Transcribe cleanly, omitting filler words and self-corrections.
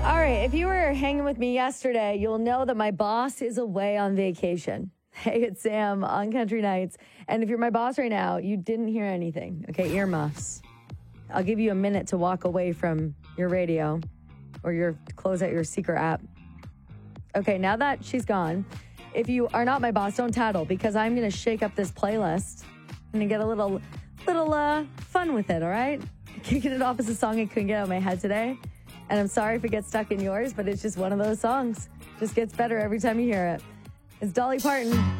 All right, if you were hanging with me yesterday, you'll know that my boss is away on vacation. Hey, it's Sam on Country Nights. And if you're my boss right now, you didn't hear anything. Okay, earmuffs. I'll give you a minute to walk away from your radio or close out your secret app. Okay, now that she's gone, if you are not my boss, don't tattle because I'm going to shake up this playlist and get a little fun with it, all right? Kicking it off as a song I couldn't get out of my head today. And I'm sorry if it gets stuck in yours, but it's just one of those songs. Just gets better every time you hear it. It's Dolly Parton.